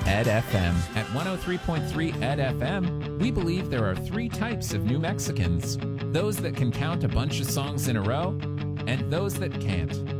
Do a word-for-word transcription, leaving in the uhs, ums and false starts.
Ed F M. At one oh three point three Ed F M, we believe there are three types of New Mexicans. Those that can count a bunch of songs in a row, and those that can't.